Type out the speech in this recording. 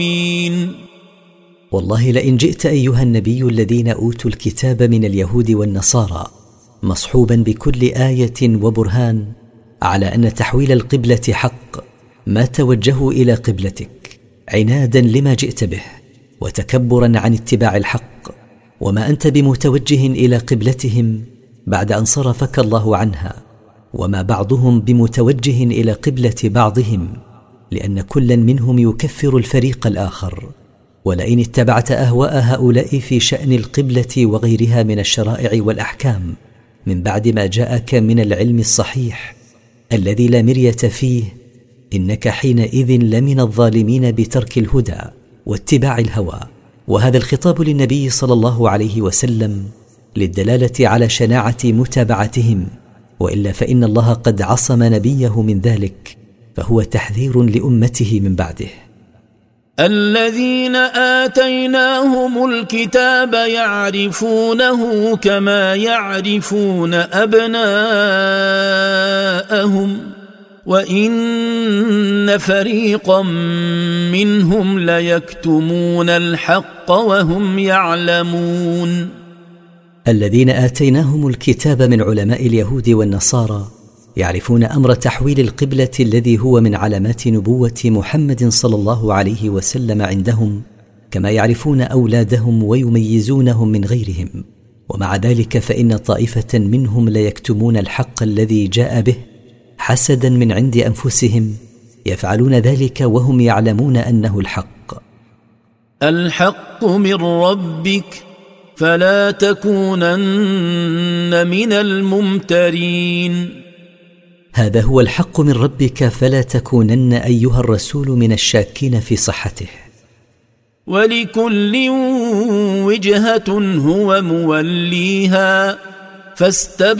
والله لئن جئت أيها النبي الذين أوتوا الكتاب من اليهود والنصارى مصحوبا بكل آية وبرهان على أن تحويل القبلة حق، ما توجهوا إلى قبلتك عنادا لما جئت به وتكبرا عن اتباع الحق، وما أنت بمتوجه إلى قبلتهم بعد أن صرفك الله عنها، وما بعضهم بمتوجه إلى قبلة بعضهم، لأن كلا منهم يكفر الفريق الآخر. ولئن اتبعت أهواء هؤلاء في شأن القبلة وغيرها من الشرائع والأحكام من بعد ما جاءك من العلم الصحيح الذي لا مرية فيه، إنك حينئذ لمن الظالمين بترك الهدى واتباع الهوى. وهذا الخطاب للنبي صلى الله عليه وسلم للدلالة على شناعة متابعتهم، وإلا فإن الله قد عصم نبيه من ذلك، فهو تحذير لأمته من بعده. الذين آتيناهم الكتاب يعرفونه كما يعرفون أبناءهم وإن فريقا منهم ليكتمون الحق وهم يعلمون. الذين آتيناهم الكتاب من علماء اليهود والنصارى يعرفون أمر تحويل القبلة الذي هو من علامات نبوة محمد صلى الله عليه وسلم عندهم، كما يعرفون أولادهم ويميزونهم من غيرهم. ومع ذلك فإن طائفة منهم ليكتمون الحق الذي جاء به حسدا من عند أنفسهم، يفعلون ذلك وهم يعلمون أنه الحق. الحق من ربك فلا تكونن من الممترين. هذا هو الحق من ربك فلا تكونن أيها الرسول من الشاكين في صحته. ولكل وجهة هو موليها فاستبقوا